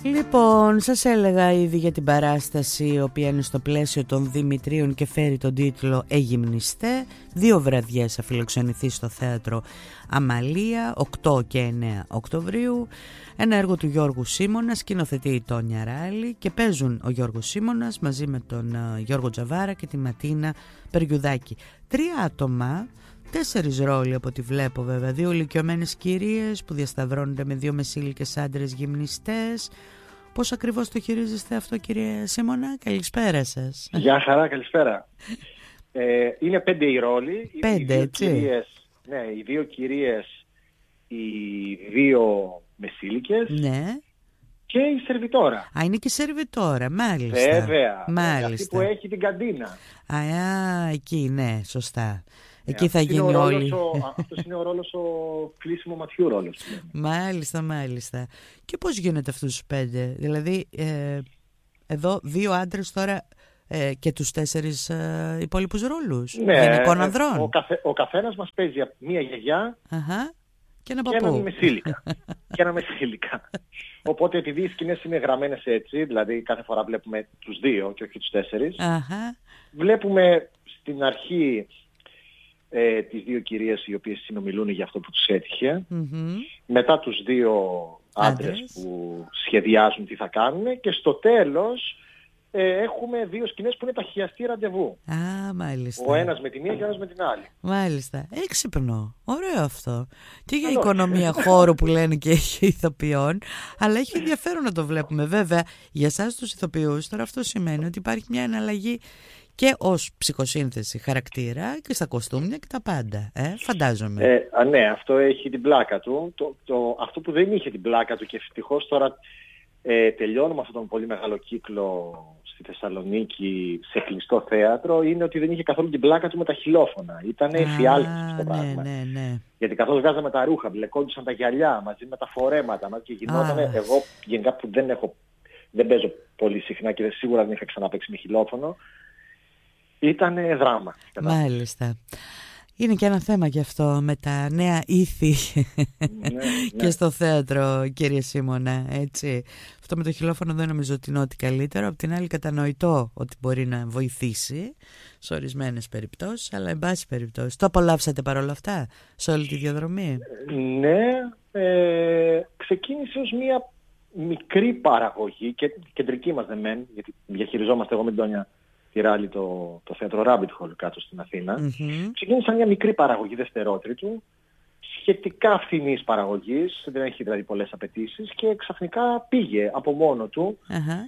Λοιπόν, σας έλεγα ήδη για την παράσταση, η οποία είναι στο πλαίσιο των Δημητρίων και φέρει τον τίτλο «Αιγυμνηστέ». 2 βραδιές θα φιλοξενηθεί στο θέατρο Αμαλία, 8 και 9 Οκτωβρίου. Ένα έργο του Γιώργου Σίμωνα, σκηνοθετεί η Τόνια Ράλη και παίζουν ο Γιώργος Σίμωνας μαζί με τον Γιώργο Τζαβάρα και τη Ματίνα Περιουδάκη. 3 άτομα, 4 ρόλοι από ό,τι βλέπω βέβαια. 2 ηλικιωμένες κυρίες που διασταυρώνονται με 2 μεσήλικες άντρες γυμνιστές. Πώς ακριβώς το χειρίζεστε αυτό, κύριε Σίμωνα? Καλησπέρα σας. Γεια χαρά, καλησπέρα. Είναι 5 οι ρόλοι. 5, έτσι. Οι 2 κυρίες, οι 2 μεσήλικες. Ναι. Και η σερβιτόρα. Α, είναι και η σερβιτόρα, μάλιστα. Βέβαια. Μάλιστα. Αυτή που έχει την καντίνα. Εκεί, ναι, σωστά. Εκεί θα γίνει όλοι. Αυτός είναι ο ρόλος, ο κλείσιμο ματιού ρόλος. Μάλιστα, μάλιστα. Και πώς γίνεται αυτούς τους 5? Δηλαδή, εδώ 2 άντρες τώρα και τους 4 υπόλοιπους ρόλους. Ναι, γυναικών ανδρών. Ο καθένας μας παίζει μία γιαγιά. Αχα. Και ένα μεσήλικα. Οπότε επειδή οι σκηνές είναι γραμμένες έτσι, δηλαδή κάθε φορά βλέπουμε τους 2 και όχι τους 4, βλέπουμε στην αρχή τις 2 κυρίες οι οποίες συνομιλούν για αυτό που τους έτυχε, μετά τους 2 άντρες που σχεδιάζουν τι θα κάνουν και στο τέλος έχουμε 2 σκηνές που είναι ταχιαστή ραντεβού. Μάλιστα. Ο ένας με τη μία και ο ένας με την άλλη. Μάλιστα. Έξυπνο. Ωραίο αυτό. Και για οικονομία χώρου που λένε και ηθοποιών, αλλά έχει ενδιαφέρον να το βλέπουμε. Βέβαια, για εσάς τους ηθοποιούς τώρα αυτό σημαίνει ότι υπάρχει μια εναλλαγή και ως ψυχοσύνθεση χαρακτήρα και στα κοστούμια και τα πάντα. Φαντάζομαι. Ναι, αυτό έχει την πλάκα του. Αυτό που δεν είχε την πλάκα του και ευτυχώς τώρα τελειώνουμε αυτόν τον πολύ μεγάλο κύκλο στη Θεσσαλονίκη σε κλειστό θέατρο, είναι ότι δεν είχε καθόλου την πλάκα του με τα χιλόφωνα. Ήταν εφιάλτης αυτό το πράγμα. Ναι. Γιατί καθώς βγάζαμε τα ρούχα, μπλεκόντουσαν τα γυαλιά μαζί με τα φορέματα και γινόταν. Εγώ γενικά που δεν παίζω πολύ συχνά και σίγουρα δεν είχα ξαναπαίξει με χιλόφωνο, ήταν δράμα. Μάλιστα. Είναι και ένα θέμα γι' αυτό με τα νέα ήθη και στο θέατρο, κύριε Σίμωνα, έτσι. Αυτό με το χιλόφωνο δεν νομίζω ότι είναι ό,τι καλύτερο. Απ' την άλλη κατανοητό ότι μπορεί να βοηθήσει σε ορισμένες περιπτώσεις, αλλά εν πάση περιπτώσει. Το απολαύσατε παρόλα αυτά σε όλη τη διαδρομή? Ναι, ξεκίνησε ως μια μικρή παραγωγή και κεντρική μας δεν μεν, γιατί διαχειριζόμαστε εγώ με την Τόνια Ράλη το θέατρο Rabbit Hole κάτω στην Αθήνα. Ξεκίνησε μια μικρή παραγωγή δευτερότριτου, σχετικά φθηνής παραγωγής, δεν έχει δηλαδή πολλές απαιτήσεις και ξαφνικά πήγε από μόνο του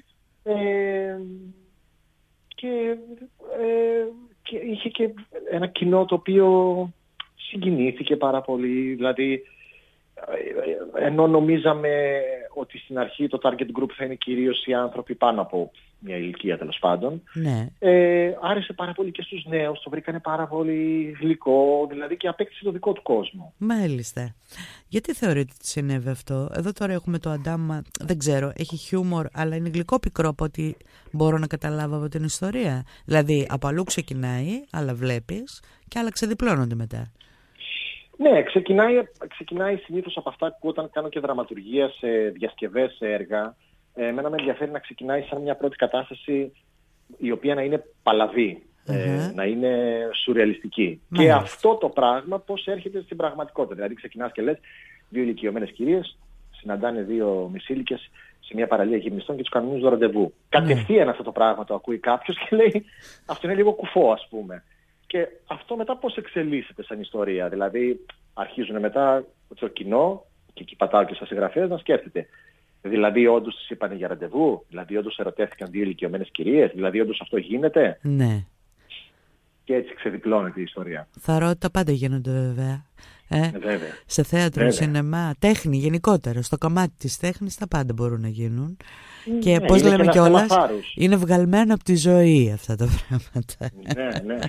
και είχε και ένα κοινό το οποίο συγκινήθηκε πάρα πολύ, δηλαδή ενώ νομίζαμε ότι στην αρχή το target group θα είναι κυρίως οι άνθρωποι πάνω από μια ηλικία τέλος πάντων, άρεσε πάρα πολύ και στους νέους, το βρήκανε πάρα πολύ γλυκό, δηλαδή και απέκτησε το δικό του κόσμο. Μάλιστα. Γιατί θεωρείτε ότι συνέβη αυτό? Εδώ τώρα έχουμε το Αντάμα, δεν ξέρω, έχει χιούμορ, αλλά είναι γλυκό πικρό από ό,τι μπορώ να καταλάβω από την ιστορία. Δηλαδή από αλλού ξεκινάει, αλλά βλέπεις, και άλλα ξεδιπλώνονται μετά. Ναι, ξεκινάει συνήθως από αυτά που όταν κάνω και δραματουργία σε διασκευές, σε έργα, εμένα με ενδιαφέρει να ξεκινάει σαν μια πρώτη κατάσταση η οποία να είναι παλαβή, να είναι σουρεαλιστική. Και αυτό το πράγμα πώς έρχεται στην πραγματικότητα. Δηλαδή ξεκινάς και λες 2 ηλικιωμένες κυρίες συναντάνε 2 μεσήλικες σε μια παραλία γυμνιστών και τους κανονίζουν το ραντεβού. Κατευθείαν αυτό το πράγμα το ακούει κάποιος και λέει αυτό είναι λίγο κουφό, ας πούμε. Και αυτό μετά πώς εξελίσσεται σαν ιστορία? Δηλαδή αρχίζουν μετά το κοινό, και εκεί πατάω και στα συγγραφέες, να σκέφτεται. Δηλαδή όντως τις είπανε για ραντεβού, δηλαδή όντως ερωτεύτηκαν 2 ηλικιωμένες κυρίες, δηλαδή όντως αυτό γίνεται. Ναι. Και έτσι ξεδιπλώνεται η ιστορία. Θα ρωτώ, τα πάντα γίνονται βέβαια. Βέβαια. Σε θέατρο, σινεμά, τέχνη γενικότερα. Στο κομμάτι της τέχνης τα πάντα μπορούν να γίνουν. Και πώς λέμε κιόλας, είναι βγαλμένα από τη ζωή αυτά τα πράγματα. Ναι.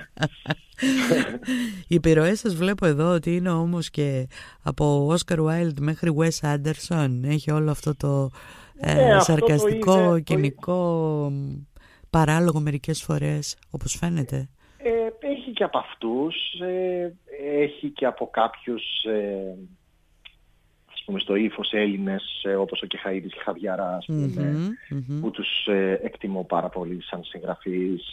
Οι επιρροές σας βλέπω εδώ ότι είναι όμως και από Oscar Wilde μέχρι Wes Anderson. Έχει όλο αυτό το σαρκαστικό, κοινικό, παράλογο μερικές φορές, όπως φαίνεται. Έχει και από αυτούς, έχει και από κάποιους πούμε, στο ύφος Έλληνες όπως ο Κεχαΐδης και Χαβιαρά, ας πούμε, που τους εκτιμώ πάρα πολύ σαν συγγραφείς.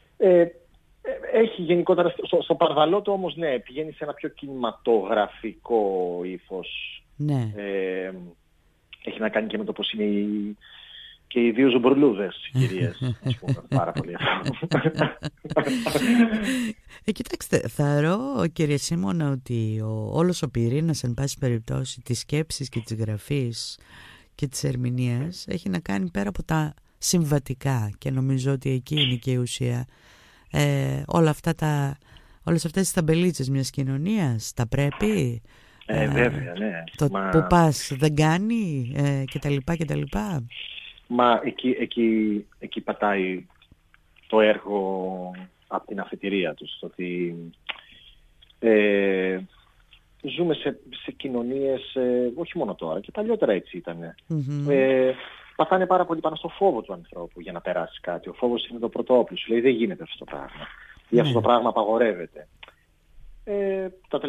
Έχει γενικότερα, στο Παρδαλότο όμως, ναι, πηγαίνει σε ένα πιο κινηματογραφικό ύφος. Ναι. Έχει να κάνει και με το πώς είναι και οι δύο ζουμπουρλούδες κυρίες, ας πούμε, πάρα πολύ αυτό. Κοιτάξτε, θαρώ, κύριε Σίμωνα, ότι όλος ο πυρήνας, εν πάση περιπτώσει, της σκέψης και της γραφής και της ερμηνείας έχει να κάνει πέρα από τα συμβατικά, και νομίζω ότι εκεί είναι και η ουσία. Όλες αυτές τις ταμπελίτσες μιας κοινωνίας, τα πρέπει, βέβαια, ναι. που πας δεν κάνει, κτλ. Μα εκεί πατάει το έργο από την αφετηρία τους, ότι ζούμε σε κοινωνίες, όχι μόνο τώρα, και παλιότερα έτσι ήταν. Πατάνε πάρα πολύ πάνω στο φόβο του ανθρώπου για να περάσει κάτι. Ο φόβος είναι το πρώτο όπλο. Σου λέει δεν γίνεται αυτό το πράγμα. Ή αυτό το πράγμα απαγορεύεται.